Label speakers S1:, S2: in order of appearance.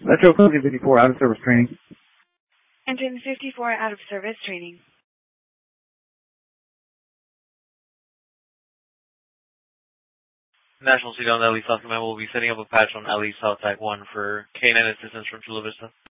S1: Metro Cruising 54 out of service training.
S2: Engine 54 out of service training.
S3: National City on LE South Command will be setting up a patch on LE South Type 1 for K9 assistance from Chula Vista.